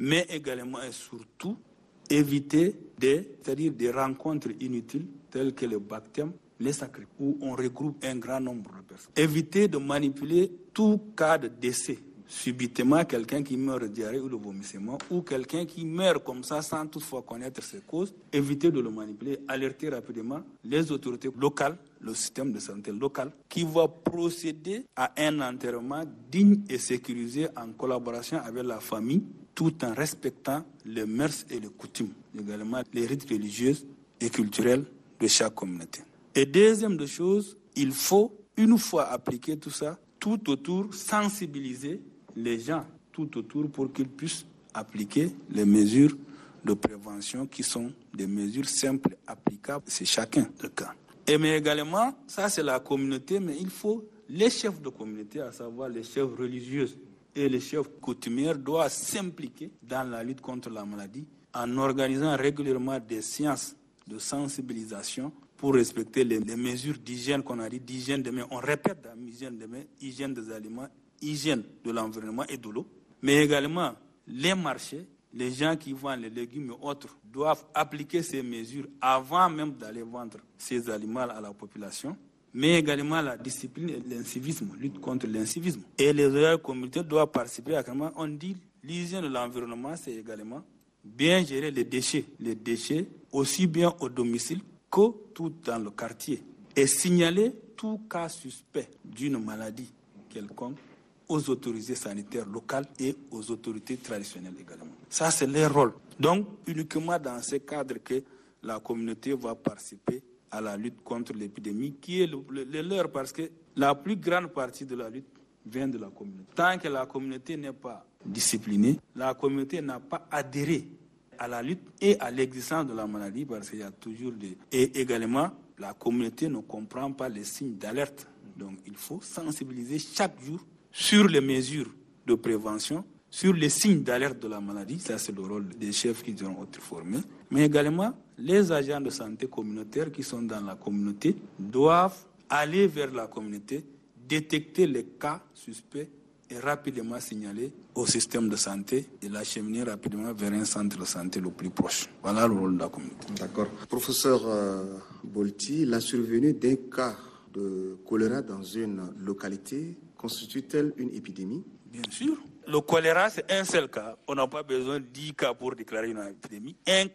mais également et surtout éviter c'est-à-dire des rencontres inutiles telles que le baptême, les sacrés, où on regroupe un grand nombre de personnes. Éviter de manipuler tout cas de décès. Subitement, quelqu'un qui meurt de diarrhée ou de vomissement, ou quelqu'un qui meurt comme ça sans toutefois connaître ses causes, éviter de le manipuler, alerter rapidement les autorités locales, le système de santé local, qui va procéder à un enterrement digne et sécurisé en collaboration avec la famille, tout en respectant les mœurs et les coutumes, également les rites religieux et culturels de chaque communauté. Et deuxième de chose, il faut, une fois appliqué tout ça, tout autour sensibiliser les gens tout autour pour qu'ils puissent appliquer les mesures de prévention qui sont des mesures simples, applicables, c'est chacun le cas. Mais également, ça c'est la communauté, mais il faut les chefs de communauté, à savoir les chefs religieux et les chefs coutumiers, doivent s'impliquer dans la lutte contre la maladie en organisant régulièrement des séances de sensibilisation pour respecter les mesures d'hygiène qu'on a dit, d'hygiène de main. On répète dans hygiène de main, hygiène des aliments, hygiène de l'environnement et de l'eau. Mais également, les marchés, les gens qui vendent les légumes et autres doivent appliquer ces mesures avant même d'aller vendre ces aliments à la population. Mais également la discipline et l'incivisme, lutte contre l'incivisme. Et les autres communautés doivent participer à comment on dit l'hygiène de l'environnement, c'est également bien gérer les déchets. Les déchets aussi bien au domicile que tout dans le quartier. Et signaler tout cas suspect d'une maladie quelconque aux autorités sanitaires locales et aux autorités traditionnelles également. Ça, c'est leur rôle. Donc, uniquement dans ce cadre que la communauté va participer à la lutte contre l'épidémie, qui est le leur, parce que la plus grande partie de la lutte vient de la communauté. Tant que la communauté n'est pas disciplinée, la communauté n'a pas adhéré à la lutte et à l'existence de la maladie, parce qu'il y a toujours des... Et également, la communauté ne comprend pas les signes d'alerte. Donc, il faut sensibiliser chaque jour sur les mesures de prévention, sur les signes d'alerte de la maladie. Ça, c'est le rôle des chefs qui seront être formés. Mais également, les agents de santé communautaires qui sont dans la communauté doivent aller vers la communauté, détecter les cas suspects et rapidement signaler au système de santé et l'acheminer rapidement vers un centre de santé le plus proche. Voilà le rôle de la communauté. D'accord. Professeur Bolti, la survenue d'un cas de choléra dans une localité constitue-t-elle une épidémie? Bien sûr. Le choléra, c'est un seul cas. On n'a pas besoin de 10 cas pour déclarer une épidémie.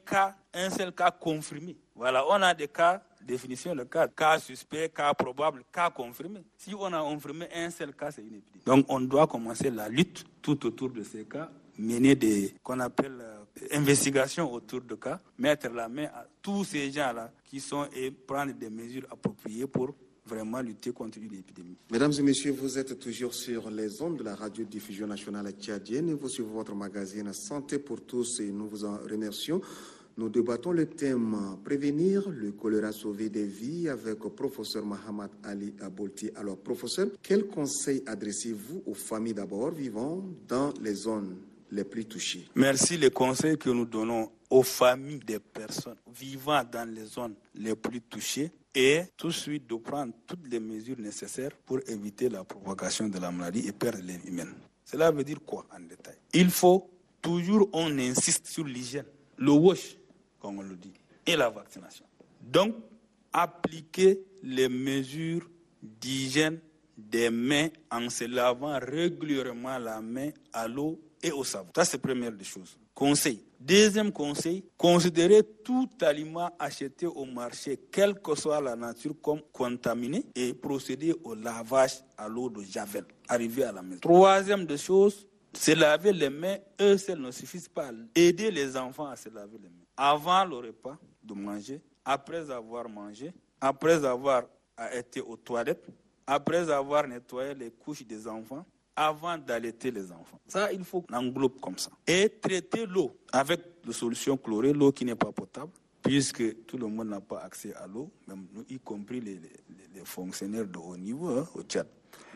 Un seul cas confirmé. Voilà, on a des cas, définition de cas suspect, cas probable, cas confirmé. Si on a confirmé un seul cas, c'est une épidémie. Donc on doit commencer la lutte tout autour de ces cas, mener des, qu'on appelle investigations autour de cas, mettre la main à tous ces gens-là qui sont et prendre des mesures appropriées pour vraiment lutter contre l'épidémie. Mesdames et messieurs, vous êtes toujours sur les ondes de la radiodiffusion nationale tchadienne et vous suivez votre magazine Santé pour tous et nous vous en remercions. Nous débattons le thème prévenir le choléra, sauver des vies avec professeur Mohamed Ali Bolti. Alors professeur, quels conseils adressez-vous aux familles d'abord vivant dans les zones les plus touchées? Merci. Les conseils que nous donnons aux familles des personnes vivant dans les zones les plus touchées et tout de suite de prendre toutes les mesures nécessaires pour éviter la propagation de la maladie et perdre les vies humaines. Cela veut dire quoi en détail? Il faut toujours, on insiste sur l'hygiène, le wash, comme on le dit, et la vaccination. Donc, appliquer les mesures d'hygiène des mains en se lavant régulièrement la main à l'eau et au savon. Ça, c'est la première des choses. Conseil. Deuxième conseil, considérer tout aliment acheté au marché, quelle que soit la nature, comme contaminé et procéder au lavage à l'eau de javel, arriver à la maison. Troisième des choses, se laver les mains, eux seuls ne suffisent pas. Aider les enfants à se laver les mains. Avant le repas, de manger, après avoir mangé, après avoir été aux toilettes, après avoir nettoyé les couches des enfants, avant d'allaiter les enfants. Ça, il faut qu'on englobe comme ça. Et traiter l'eau avec des solutions chlorées, l'eau qui n'est pas potable, puisque tout le monde n'a pas accès à l'eau, même nous, y compris les fonctionnaires de haut niveau au Tchad.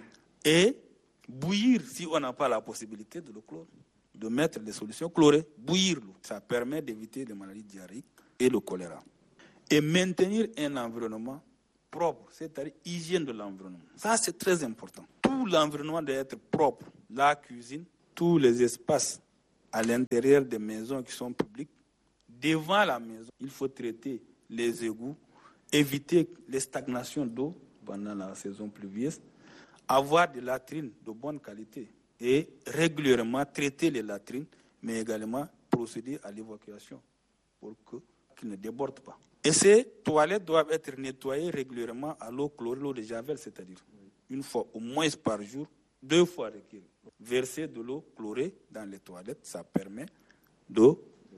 Et bouillir, si on n'a pas la possibilité de l'eau chlore, de mettre des solutions chlorées, bouillir l'eau. Ça permet d'éviter les maladies diarrhéiques et le choléra. Et maintenir un environnement propre, c'est-à-dire hygiène de l'environnement. Ça, c'est très important. Tout l'environnement doit être propre. La cuisine, tous les espaces à l'intérieur des maisons qui sont publiques. Devant la maison, il faut traiter les égouts, éviter les stagnations d'eau pendant la saison pluvieuse, avoir des latrines de bonne qualité et régulièrement traiter les latrines, mais également procéder à l'évacuation pour qu'ils ne débordent pas. Et ces toilettes doivent être nettoyées régulièrement à l'eau chlorée, l'eau de javel, c'est-à-dire une fois au moins par jour, 2 fois requis. Verser de l'eau chlorée dans les toilettes, ça permet de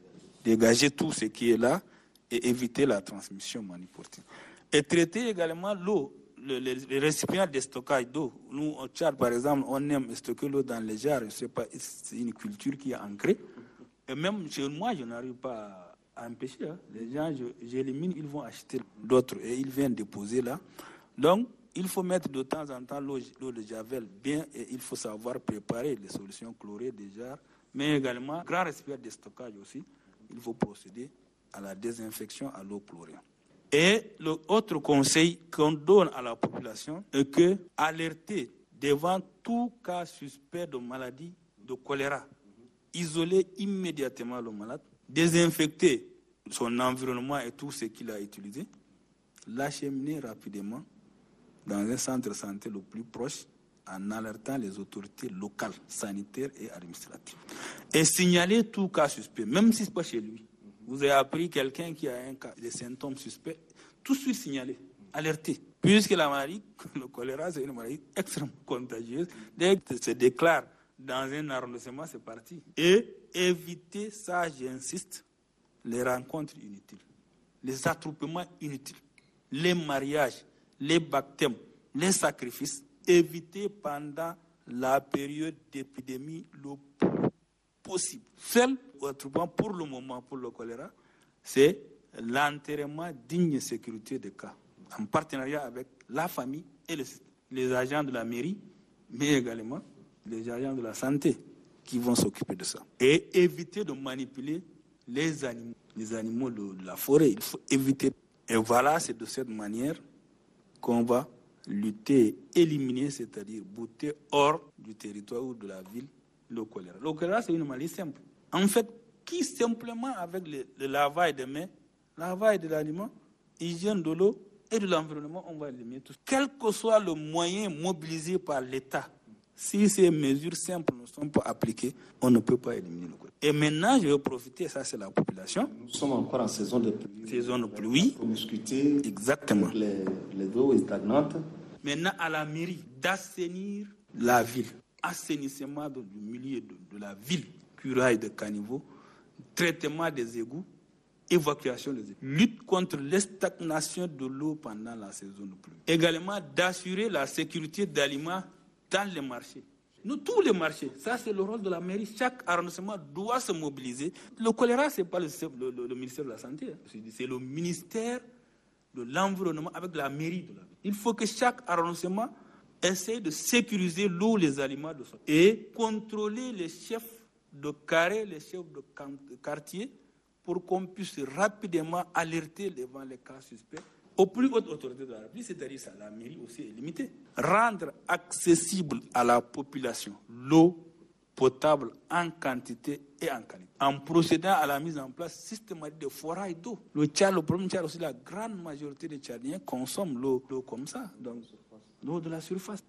dégager tout ce qui est là et éviter la transmission manipulative. Et traiter également l'eau, les récipients de stockage d'eau. Nous, au Tchad, par exemple, on aime stocker l'eau dans les jarres. Je sais pas, c'est une culture qui est ancrée. Et même chez moi, je n'arrive pas à empêcher. Les gens, j'élimine, ils vont acheter d'autres et ils viennent déposer là. Donc, il faut mettre de temps en temps l'eau de javel bien et il faut savoir préparer les solutions chlorées des jarres, mais également, grand récipient de stockage aussi, il faut procéder à la désinfection à l'eau chlorée. Et l'autre conseil qu'on donne à la population est que alerter devant tout cas suspect de maladie de choléra, isoler immédiatement le malade, désinfecter son environnement et tout ce qu'il a utilisé, l'acheminer rapidement dans un centre de santé le plus proche en alertant les autorités locales, sanitaires et administratives. Et signaler tout cas suspect, même si ce n'est pas chez lui. Vous avez appris quelqu'un qui a des symptômes suspects, tout de suite signaler, alerter. Puisque la maladie, le choléra, c'est une maladie extrêmement contagieuse. Dès que ça se déclare dans un arrondissement, c'est parti. Et éviter, ça j'insiste, les rencontres inutiles, les attroupements inutiles, les mariages, les baptêmes, les sacrifices, éviter pendant la période d'épidémie le plus possible. Seul attroupement pour le moment pour le choléra, c'est l'enterrement digne et sécurité des cas, en partenariat avec la famille et les agents de la mairie, mais également les agents de la santé qui vont s'occuper de ça. Et éviter de manipuler les animaux de la forêt. Il faut éviter. Et voilà, c'est de cette manière qu'on va lutter, éliminer, c'est-à-dire bouter hors du territoire ou de la ville le choléra. Le choléra, c'est une maladie simple. En fait, qui simplement avec le lavage des mains, lavage de l'aliment, hygiène de l'eau et de l'environnement, on va éliminer tout. Quel que soit le moyen mobilisé par l'État, si ces mesures simples ne sont pas appliquées, on ne peut pas éliminer le choléra. Et maintenant, je vais profiter, ça c'est la population. Nous sommes encore en saison de pluie. Saison de pluie. Promiscuité. Exactement. Les eaux stagnantes. Maintenant, à la mairie d'assainir la ville. Assainissement du milieu de la ville, curage de caniveaux, traitement des égouts, évacuation des égouts, lutte contre les stagnations de l'eau pendant la saison de pluie. Également, d'assurer la sécurité d'aliments dans les marchés. Nous, tous les marchés, ça c'est le rôle de la mairie. Chaque arrondissement doit se mobiliser. Le choléra, ce n'est pas le ministère de la Santé, c'est le ministère de l'Environnement avec la mairie de la ville. Il faut que chaque arrondissement essaie de sécuriser l'eau, les aliments de son et contrôler les chefs de carré, les chefs de quartier pour qu'on puisse rapidement alerter devant les cas suspects aux plus hautes autorités de la République, c'est-à-dire ça, la mairie aussi est limitée. Rendre accessible à la population l'eau potable en quantité et en qualité, en procédant à la mise en place systématique de forages d'eau. Le problème Tchad aussi, la grande majorité des Tchadiens consomment l'eau comme ça, donc l'eau de la surface.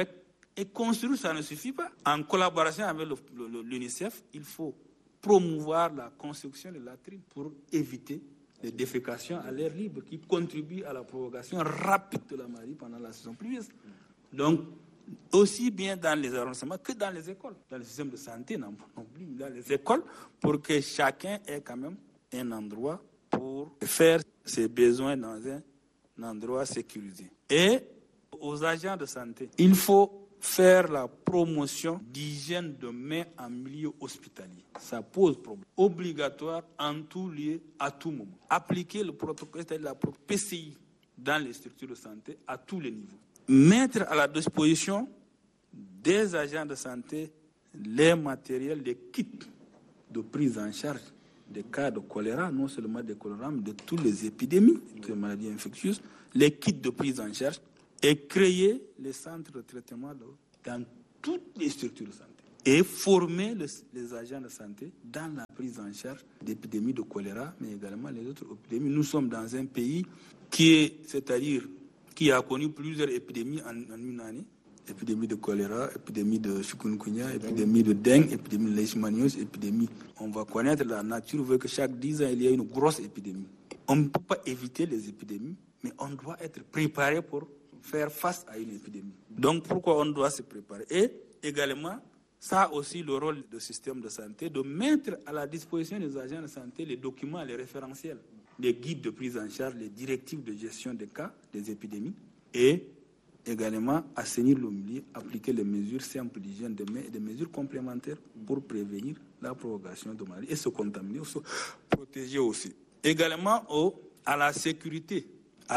Et construire, ça ne suffit pas. En collaboration avec l'UNICEF, il faut promouvoir la construction de latrines pour éviter les défécations à l'air libre qui contribuent à la provocation rapide de la maladie pendant la saison pluvieuse. Donc, aussi bien dans les arrondissements que dans les écoles, dans le système de santé, non plus dans les écoles, pour que chacun ait quand même un endroit pour faire ses besoins dans un endroit sécurisé. Et aux agents de santé, il faut faire la promotion d'hygiène de main en milieu hospitalier. Ça pose problème. Obligatoire en tout lieu, à tout moment. Appliquer le protocole, c'est-à-dire la PCI dans les structures de santé à tous les niveaux. Mettre à la disposition des agents de santé les matériels, les kits de prise en charge des cas de choléra, non seulement des choléra, mais de toutes les épidémies, toutes les maladies infectieuses, les kits de prise en charge, et créer les centres de traitement d'eau dans toutes les structures de santé. et former les agents de santé dans la prise en charge d'épidémies de choléra, mais également les autres épidémies. Nous sommes dans un pays qui a connu plusieurs épidémies en une année. Épidémie de choléra, épidémie de chikungunya, épidémie de dengue, épidémie de leishmaniose, épidémie. On va connaître, la nature veut que chaque 10 ans, il y ait une grosse épidémie. On ne peut pas éviter les épidémies, mais on doit être préparé pour faire face à une épidémie. Donc pourquoi on doit se préparer? Et également, ça a aussi le rôle du système de santé de mettre à la disposition des agents de santé les documents, les référentiels, les guides de prise en charge, les directives de gestion des cas, des épidémies, et également assainir le milieu, appliquer les mesures simples d'hygiène de main et des mesures complémentaires pour prévenir la propagation de maladies et se contaminer, se protéger aussi. Également à la sécurité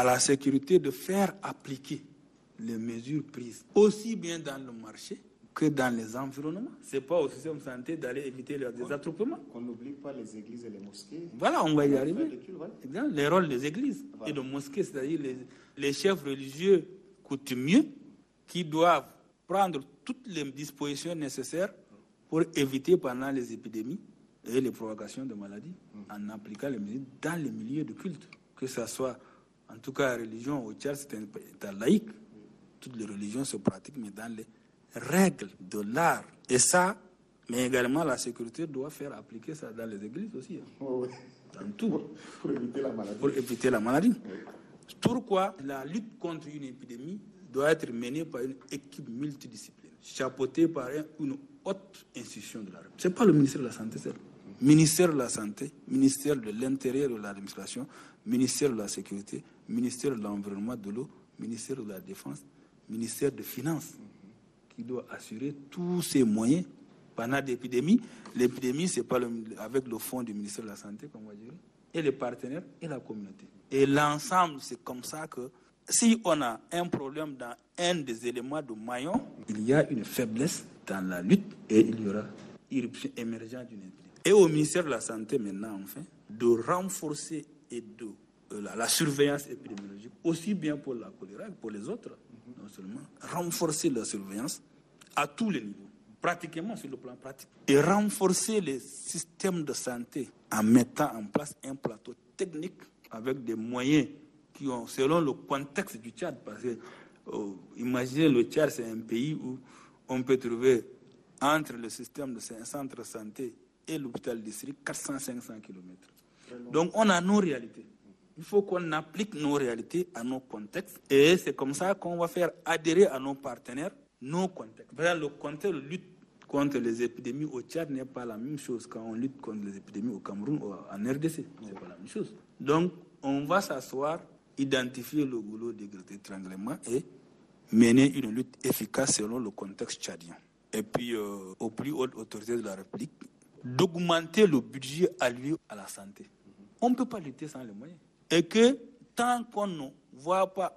de faire appliquer les mesures prises, aussi bien dans le marché que dans les environnements. Ce n'est pas au système de santé d'aller éviter les attroupements. Qu'on n'oublie pas les églises et les mosquées. Voilà, on va y arriver. Les rôles des églises et de mosquées, c'est-à-dire les chefs religieux coutumiers qui doivent prendre toutes les dispositions nécessaires pour éviter pendant les épidémies et les propagations de maladies en appliquant les mesures dans les milieux de culte. Que ce soit, en tout cas, la religion au Tchad, c'est un État laïque. Toutes les religions se pratiquent, mais dans les règles de l'art. Et ça, mais également la sécurité doit faire appliquer ça dans les églises aussi. Oh, oui. Dans tout. Pour éviter la maladie. Pour éviter la maladie. Oui. Pourquoi la lutte contre une épidémie doit être menée par une équipe multidisciplinaire, chapeautée par une haute institution de la République. Ce n'est pas le ministère de la Santé seul. Ministère de la Santé, ministère de l'Intérieur et de l'Administration, ministère de la Sécurité, ministère de l'Environnement, de l'eau, ministère de la Défense, ministère des Finances, qui doit assurer tous ces moyens pendant l'épidémie. L'épidémie, c'est pas avec le fonds du ministère de la Santé, comme on va dire, et les partenaires et la communauté. Et l'ensemble, c'est comme ça que si on a un problème dans un des éléments de maillon, il y a une faiblesse dans la lutte et il y aura irruption émergente d'une épidémie. Et au ministère de la Santé, maintenant, enfin, de renforcer et la surveillance épidémiologique, aussi bien pour la choléra que pour les autres, non seulement renforcer la surveillance à tous les niveaux, pratiquement sur le plan pratique, et renforcer les systèmes de santé en mettant en place un plateau technique avec des moyens qui ont, selon le contexte du Tchad, parce que imaginez le Tchad, c'est un pays où on peut trouver entre le système de centre de santé et l'hôpital district 400-500 km. Donc on a nos réalités. Il faut qu'on applique nos réalités à nos contextes et c'est comme ça qu'on va faire adhérer à nos partenaires nos contextes. Par exemple, le contexte de lutte contre les épidémies au Tchad n'est pas la même chose quand on lutte contre les épidémies au Cameroun ou en RDC. C'est pas la même chose. Donc on va s'asseoir, identifier le goulot d'étranglement et mener une lutte efficace selon le contexte tchadien. Et puis, aux plus hautes autorités de la République, d'augmenter le budget alloué à la santé. On ne peut pas lutter sans les moyens. Et que tant qu'on ne voit pas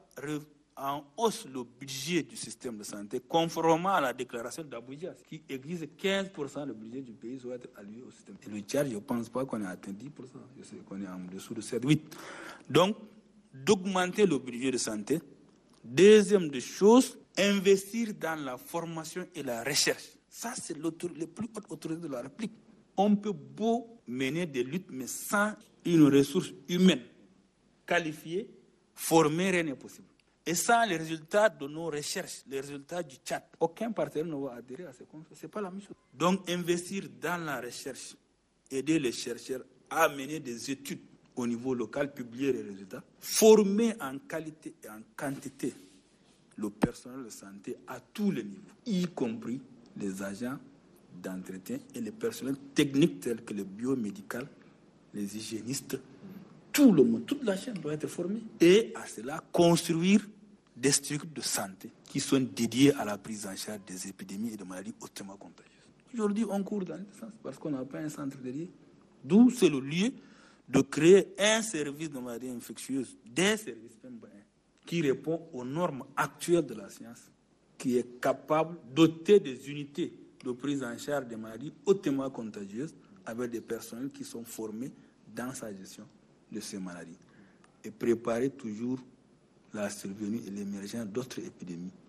en hausse le budget du système de santé, conformément à la déclaration d'Abuja, qui exige 15% du budget du pays doit être alloué au système. Et le Tchad, je ne pense pas qu'on ait atteint 10%. Je sais qu'on est en dessous de 7-8%. Donc, d'augmenter le budget de santé. Deuxième des choses, investir dans la formation et la recherche. Ça, c'est les plus hautes autorités de la République. On peut beau mener des luttes, mais sans une ressource humaine qualifiée, formée, rien n'est possible. Et sans les résultats de nos recherches, les résultats du Tchad, aucun partenaire ne va adhérer à ces conférences. Ce n'est pas la même chose. Donc, investir dans la recherche, aider les chercheurs à mener des études au niveau local, publier les résultats, former en qualité et en quantité le personnel de santé à tous les niveaux, y compris les agents d'entretien et les personnels techniques tels que les biomédicaux, les hygiénistes, tout le monde, toute la chaîne doit être formée. Et à cela, construire des structures de santé qui sont dédiées à la prise en charge des épidémies et de maladies hautement contagieuses. Aujourd'hui, on court dans ce sens parce qu'on n'a pas un centre dédié. D'où c'est le lieu de créer un service de maladies infectieuses, des services qui répond aux normes actuelles de la science, qui est capable de doter des unités de prise en charge des maladies hautement contagieuses avec des personnels qui sont formés dans sa gestion de ces maladies et préparer toujours la survenue et l'émergence d'autres épidémies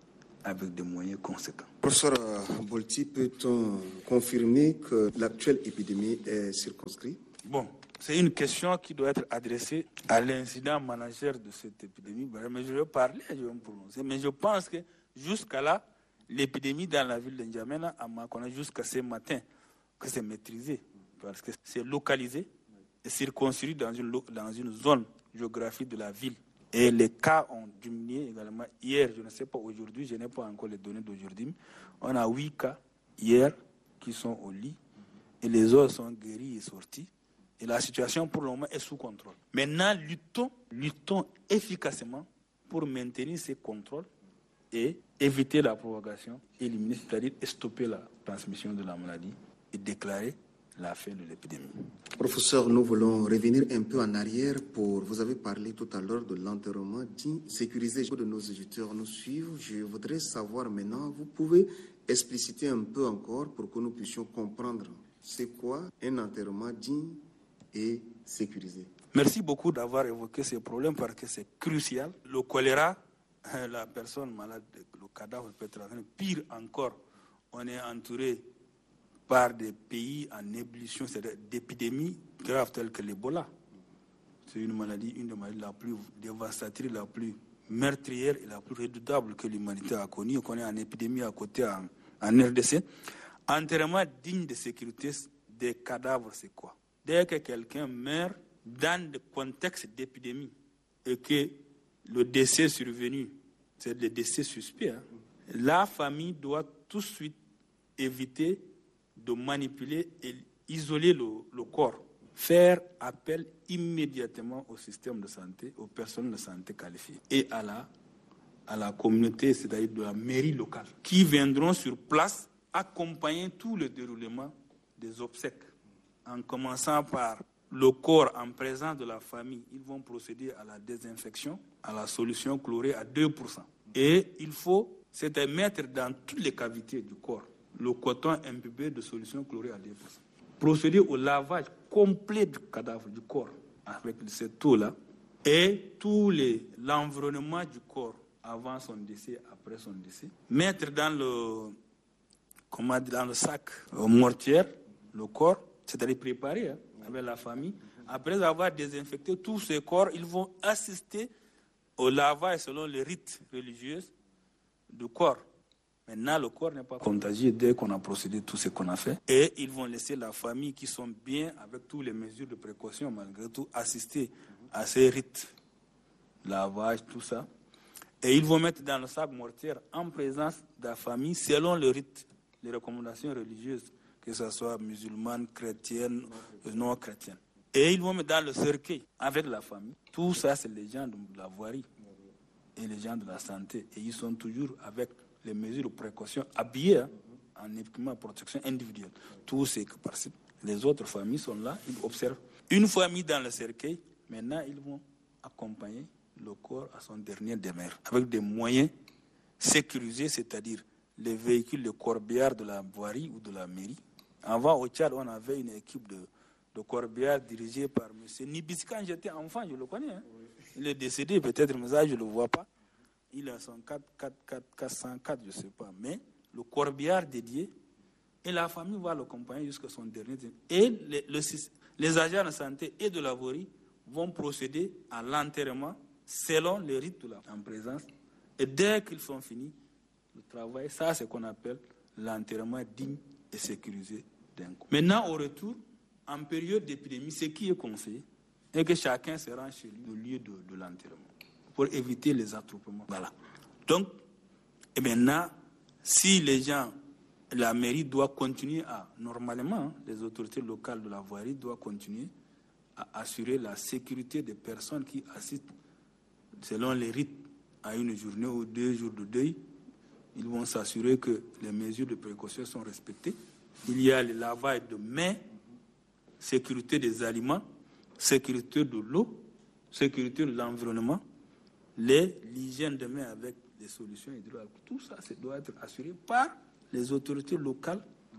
avec des moyens conséquents. Professeur Bolti, peut-on confirmer que l'actuelle épidémie est circonscrite? Bon, c'est une question qui doit être adressée à l'incident manager de cette épidémie. Mais je vais parler, je vais me prononcer. Mais je pense que jusqu'à là, l'épidémie dans la ville de N'Djamena, à ma connaissance, jusqu'à ce matin, que c'est maîtrisé. Parce que c'est localisé et circonscrit dans une zone géographique de la ville. Et les cas ont diminué également. Hier, je ne sais pas aujourd'hui, je n'ai pas encore les données d'aujourd'hui, on a 8 cas hier qui sont au lit et les autres sont guéris et sortis. Et la situation pour le moment est sous contrôle. Maintenant, luttons efficacement pour maintenir ces contrôles et éviter la propagation, éliminer, c'est-à-dire stopper la transmission de la maladie et déclarer la fin de l'épidémie. Professeur, nous voulons revenir un peu en arrière vous avez parlé tout à l'heure de l'enterrement digne, sécurisé. De nos auditeurs nous suivent. Je voudrais savoir maintenant, vous pouvez expliciter un peu encore pour que nous puissions comprendre c'est quoi un enterrement digne et sécurisé. Merci beaucoup d'avoir évoqué ces problèmes parce que c'est crucial. Le choléra, la personne malade, le cadavre peut être pire encore. On est entouré par des pays en ébullition, c'est-à-dire d'épidémies graves telles que l'Ebola. C'est une des maladies la plus dévastatrice, la plus meurtrière et la plus redoutable que l'humanité a connue. On connaît en épidémie à côté en RDC. Enterrement digne de sécurité des cadavres, c'est quoi? Dès que quelqu'un meurt dans le contexte d'épidémie et que le décès est survenu, c'est le décès suspect, la famille doit tout de suite éviter de manipuler et isoler le corps. Faire appel immédiatement au système de santé, aux personnes de santé qualifiées et à la communauté, c'est-à-dire de la mairie locale, qui viendront sur place accompagner tout le déroulement des obsèques. En commençant par le corps en présence de la famille, ils vont procéder à la désinfection, à la solution chlorée à 2%. Et il faut mettre dans toutes les cavités du corps le coton imbibé de solution chlorée à 2%. Procéder au lavage complet du cadavre, du corps, avec cette eau-là, et l'environnement du corps avant son décès, après son décès. Mettre dans le sac mortuaire le corps, c'est-à-dire préparer avec la famille. Après avoir désinfecté tous ces corps, ils vont assister au lavage selon les rites religieux du corps. Maintenant, le corps n'est pas contagieux dès qu'on a procédé tout ce qu'on a fait. Et ils vont laisser la famille qui sont bien, avec toutes les mesures de précaution, malgré tout, assister à ces rites, lavage, tout ça. Et ils vont mettre dans le sac mortuaire en présence de la famille, selon le rite, les recommandations religieuses, que ce soit musulmane, chrétienne, non chrétienne. Et ils vont mettre dans le cercueil avec la famille. Tout ça, c'est les gens de la voirie et les gens de la santé. Et ils sont toujours avec les mesures de précaution habillés en équipement de protection individuelle. Tout ce que participe. Les autres familles sont là, ils observent. Une fois mis dans le cercueil, maintenant ils vont accompagner le corps à son dernier demeure avec des moyens sécurisés, c'est-à-dire les véhicules de corbillard de la voirie ou de la mairie. Avant, au Tchad, on avait une équipe de corbillard dirigée par M. Nibis. Quand j'étais enfant, je le connais. Il est décédé peut-être, mais ça, je ne le vois pas. Il a son 404, je ne sais pas. Mais le corbillard dédié, et la famille va l'accompagner jusqu'à son dernier temps. Et les agents de santé et de la voirie vont procéder à l'enterrement selon les rites en présence. Et dès qu'ils sont finis, le travail, ça c'est ce qu'on appelle l'enterrement digne et sécurisé d'un coup. Maintenant, au retour, en période d'épidémie, ce qui est conseillé est que chacun se rend chez lui, au lieu de l'enterrement, pour éviter les attroupements. Voilà. Donc, et maintenant, si les gens, la mairie doit continuer normalement, les autorités locales de la voirie doivent continuer à assurer la sécurité des personnes qui assistent selon les rites à une journée ou 2 jours de deuil. Ils vont s'assurer que les mesures de précaution sont respectées. Il y a le lavage de mains, sécurité des aliments, sécurité de l'eau, sécurité de l'environnement, l'hygiène de mains avec des solutions hydrauliques. Tout ça doit être assuré par les autorités locales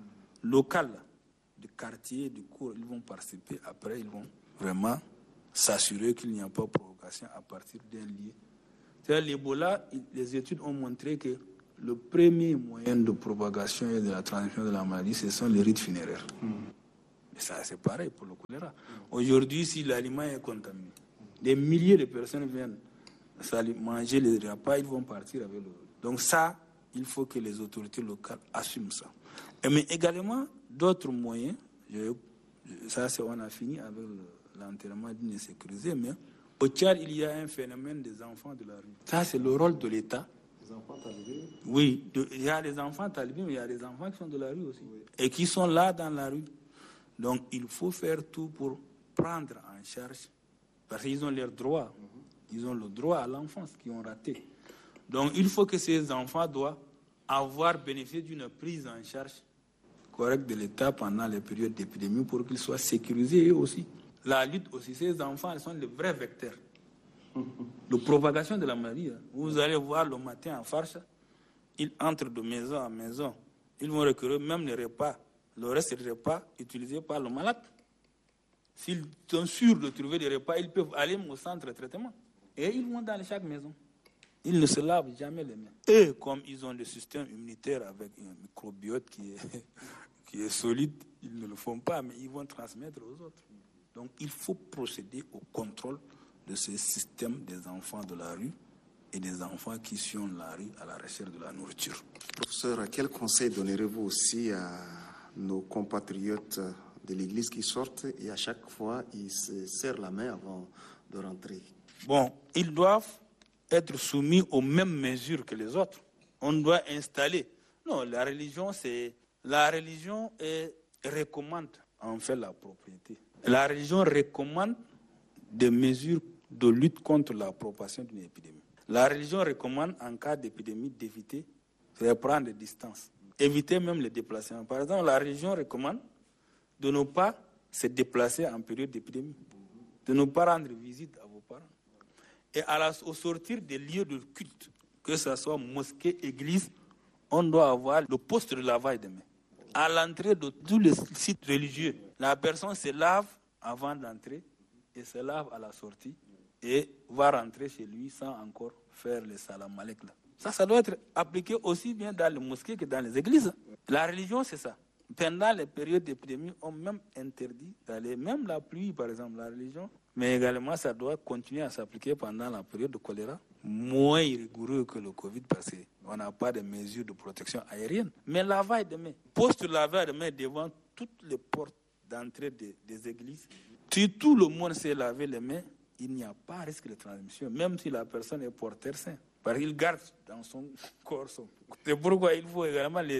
du quartier, du cours. Ils vont participer. Après, ils vont vraiment s'assurer qu'il n'y a pas de provocation à partir d'un lieu. C'est-à-dire l'Ebola, les études ont montré que le premier moyen de propagation et de la transmission de la maladie, ce sont les rites funéraires. Et ça, c'est pareil pour le choléra. Aujourd'hui, si l'aliment est contaminé, des milliers de personnes viennent manger les repas, ils vont partir avec le... Donc ça, il faut que les autorités locales assument ça. Mais également, d'autres moyens, on a fini avec l'enterrement digne et sécurisé, mais au Tchad, il y a un phénomène des enfants de la rue. Ça, c'est le rôle de l'État. Les enfants talibés? Oui, il y a des enfants talibés, mais il y a des enfants qui sont de la rue aussi. Oui. Et qui sont là dans la rue. Donc, il faut faire tout pour prendre en charge, parce qu'ils ont leurs droits. Ils ont le droit à l'enfance qu'ils ont raté. Donc, il faut que ces enfants doivent avoir bénéficié d'une prise en charge correcte de l'État pendant les périodes d'épidémie pour qu'ils soient sécurisés eux aussi. La lutte aussi, ces enfants, ils sont les vrais vecteurs de propagation de la maladie. Vous allez voir le matin en Farcha, ils entrent de maison en maison. Ils vont recueillir même les repas, le reste des repas utilisés par le malade. S'ils sont sûrs de trouver des repas, ils peuvent aller au centre de traitement. Et ils vont dans chaque maison. Ils ne se lavent jamais les mains. Et comme ils ont le système immunitaire avec un microbiote qui est solide, ils ne le font pas, mais ils vont transmettre aux autres. Donc il faut procéder au contrôle de ce système des enfants de la rue et des enfants qui sont la rue à la recherche de la nourriture. Professeur, quel conseil donnerez-vous aussi à nos compatriotes de l'église qui sortent et à chaque fois ils se serrent la main avant de rentrer? Bon, ils doivent être soumis aux mêmes mesures que les autres. On doit installer. Non, la religion recommande en fait la propriété. La religion recommande des mesures de lutte contre la propagation d'une épidémie. La religion recommande en cas d'épidémie d'éviter de prendre des distances, éviter même les déplacements. Par exemple, la religion recommande de ne pas se déplacer en période d'épidémie, de ne pas rendre visite à vos parents. Et au sortir des lieux de culte, que ce soit mosquée, église, on doit avoir le poste de lavage des mains. À l'entrée de tous les sites religieux, la personne se lave avant d'entrer et se lave à la sortie et va rentrer chez lui sans encore faire le salam alek. Ça doit être appliqué aussi bien dans les mosquées que dans les églises. La religion, c'est ça. Pendant les périodes d'épidémie, on même interdit d'aller, même la pluie par exemple, la religion, mais également ça doit continuer à s'appliquer pendant la période de choléra, moins rigoureux que le Covid parce qu'on n'a pas de mesures de protection aérienne. Mais lavage de mains, poste lavage de mains devant toutes les portes d'entrée des églises. Si tout le monde s'est lavé les mains, il n'y a pas risque de transmission, même si la personne est porteur sain, parce qu'il garde dans son corps son. C'est pourquoi il faut également les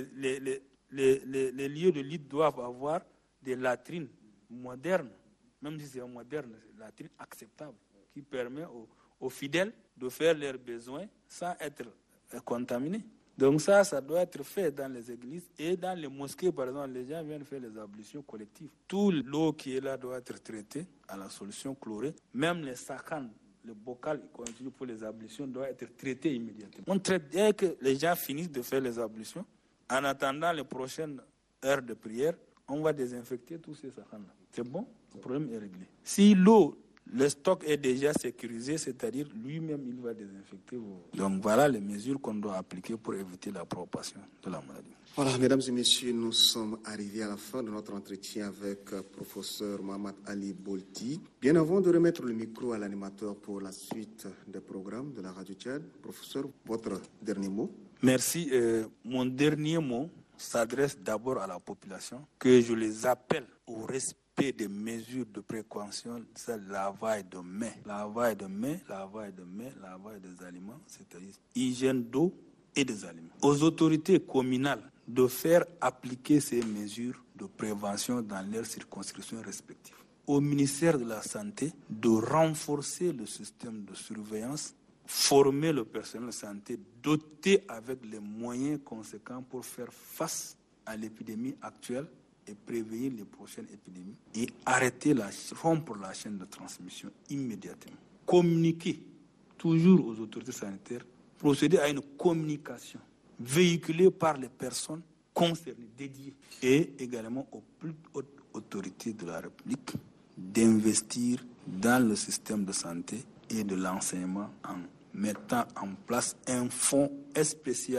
lieux de lutte doivent avoir des latrines modernes, même si c'est moderne, c'est une latrine acceptable, qui permet aux fidèles de faire leurs besoins sans être contaminés. Donc ça doit être fait dans les églises et dans les mosquées, par exemple, les gens viennent faire les ablutions collectives. Toute l'eau qui est là doit être traitée à la solution chlorée. Même les sakans, le bocal continu pour les ablutions doit être traité immédiatement. On traite dès que les gens finissent de faire les ablutions. En attendant les prochaines heures de prière, on va désinfecter tous ces sakans-là. C'est bon, le problème est réglé. Si le stock est déjà sécurisé, c'est-à-dire lui-même, il va désinfecter. Donc voilà les mesures qu'on doit appliquer pour éviter la propagation de la maladie. Voilà, mesdames et messieurs, nous sommes arrivés à la fin de notre entretien avec professeur Mohamed Ali Bolti. Bien avant de remettre le micro à l'animateur pour la suite des programmes de la Radio Tchad, professeur, votre dernier mot? Merci. Mon dernier mot s'adresse d'abord à la population, que je les appelle au respect des mesures de précaution, c'est lavage de mains. Lavage de mains, lavage de mains, lavage des aliments, c'est-à-dire hygiène d'eau et des aliments. Aux autorités communales de faire appliquer ces mesures de prévention dans leurs circonscriptions respectives. Au ministère de la Santé de renforcer le système de surveillance, former le personnel de santé, doté avec les moyens conséquents pour faire face à l'épidémie actuelle et prévenir les prochaines épidémies et rompre la chaîne de transmission immédiatement. Communiquer toujours aux autorités sanitaires, procéder à une communication véhiculée par les personnes concernées, dédiées, et également aux plus hautes autorités de la République d'investir dans le système de santé et de l'enseignement en mettant en place un fonds spécial pour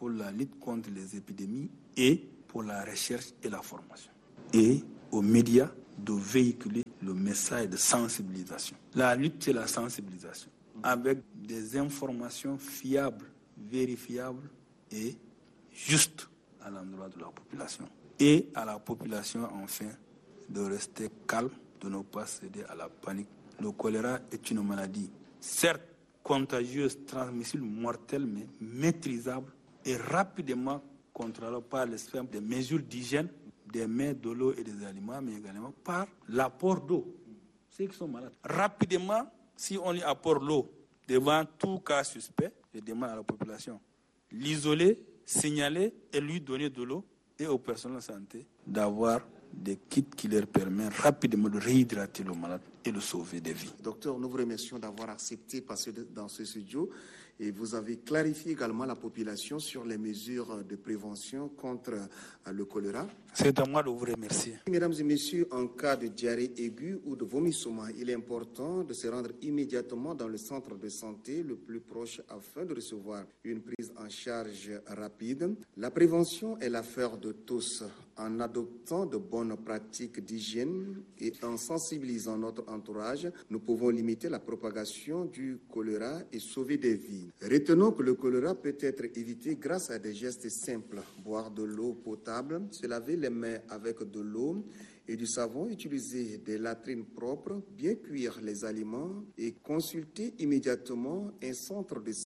pour la lutte contre les épidémies et pour la recherche et la formation. Et aux médias de véhiculer le message de sensibilisation. La lutte, c'est la sensibilisation, avec des informations fiables, vérifiables et justes à l'endroit de la population. Et à la population, enfin, de rester calme, de ne pas céder à la panique. Le choléra est une maladie, certes contagieuse, transmissible, mortelle, mais maîtrisable et rapidement contrôlable par les des mesures d'hygiène, des mains, de l'eau et des aliments, mais également par l'apport d'eau. Ceux qui sont malades. Rapidement, si on y apporte l'eau devant tout cas suspect, je demande à la population l'isoler, signaler et lui donner de l'eau, et aux personnels de santé d'avoir des kits qui leur permettent rapidement de réhydrater le malade et de sauver des vies. Docteur, nous vous remercions d'avoir accepté de passer dans ce studio et vous avez clarifié également la population sur les mesures de prévention contre le choléra. C'est à moi de vous remercier. Mesdames et messieurs, en cas de diarrhée aiguë ou de vomissement, il est important de se rendre immédiatement dans le centre de santé le plus proche afin de recevoir une prise en charge rapide. La prévention est l'affaire de tous. En adoptant de bonnes pratiques d'hygiène et en sensibilisant notre entourage, nous pouvons limiter la propagation du choléra et sauver des vies. Retenons que le choléra peut être évité grâce à des gestes simples. Boire de l'eau potable, se laver les mains avec de l'eau et du savon, utiliser des latrines propres, bien cuire les aliments et consulter immédiatement un centre de